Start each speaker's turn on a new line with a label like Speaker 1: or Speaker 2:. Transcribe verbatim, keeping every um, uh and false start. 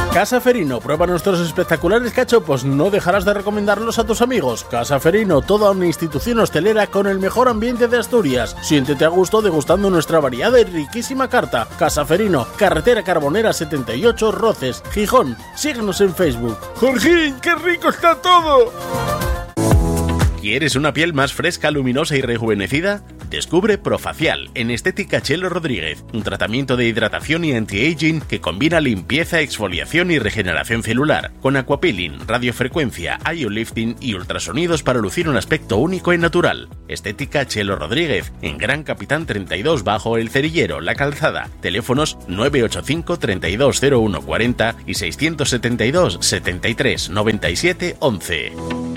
Speaker 1: Casa Ferino, prueba nuestros espectaculares cachopos, no dejarás de recomendarlos a tus amigos. Casa Ferino, toda una institución hostelera con el mejor ambiente de Asturias. Siéntete a gusto degustando nuestra variada y riquísima carta. Casa Ferino, carretera Carbonera setenta y ocho, Roces, Gijón. Síguenos en Facebook.
Speaker 2: ¡Jorgín, qué rico está todo!
Speaker 3: ¿Quieres una piel más fresca, luminosa y rejuvenecida? Descubre Profacial en Estética Chelo Rodríguez, un tratamiento de hidratación y anti-aging que combina limpieza, exfoliación y regeneración celular, con aquapeeling, radiofrecuencia, iolifting y ultrasonidos para lucir un aspecto único y natural. Estética Chelo Rodríguez, en Gran Capitán treinta y dos bajo El Cerillero, La Calzada. Teléfonos nueve ocho cinco, treinta y dos, cero uno cuarenta y seiscientos setenta y dos, setenta y tres, noventa y siete, once.